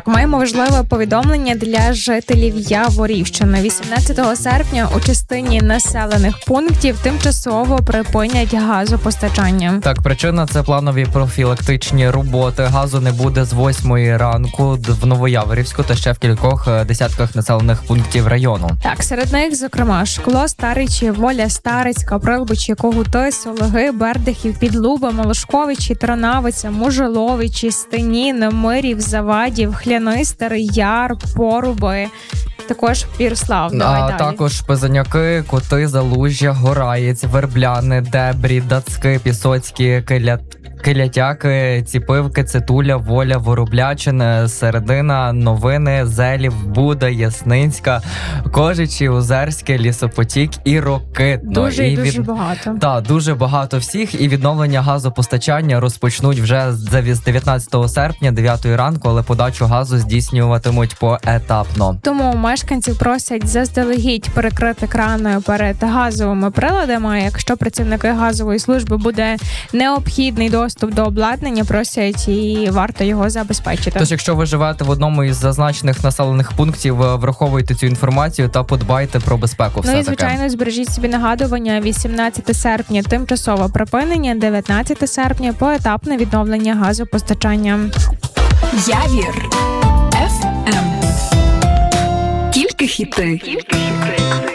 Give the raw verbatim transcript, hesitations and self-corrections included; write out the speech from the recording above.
Так, маємо важливе повідомлення для жителів Яворівщини. вісімнадцятого серпня у частині населених пунктів тимчасово припинять газопостачання. Так, причина – це планові профілактичні роботи. Газу не буде з восьмої ранку в Новояворівську та ще в кількох десятках населених пунктів району. Так, серед них, зокрема, Шкло, Старичі, Воля, Старицька, Прилбичі, Когути, Сологи, Бердихів, Підлуба, Молошковичі, Транавиця, Мужеловичі, Стенін, Мирів, Завадів, Хлянистер, Яр, Поруби, також Пірслав. Давай А далі. також Пизаняки, Коти, Залужжя, Гораєць, Вербляни, Дебрі, Дацьки, Пісоцькі, Киля... Килятяки, Ціпивки, Цитуля, Воля, Вороблячин, Середина, Новини, Зелів, Буда, Ясницька, Кожичі, Озерське, Лісопотік і Рокитно. Дуже і і дуже від... багато. Так, дуже багато всіх. І відновлення газопостачання розпочнуть вже з дев'ятнадцятого серпня, дев'ятої ранку, але подачу газу здійснюватимуть поетапно. Тому мешканців просять заздалегідь перекрити крани перед газовими приладами. А якщо працівники газової служби буде необхідний доступ до обладнання, просять і варто його забезпечити. Тож, якщо ви живете в одному із зазначених населених пунктів, враховуйте цю інформацію та подбайте про безпеку. Все ну і, таке. звичайно, збережіть собі нагадування: вісімнадцятого серпня тимчасове припинення, дев'ятнадцятого серпня поетапне відновлення газопостачання. Явір еф ем. Тільки хіти.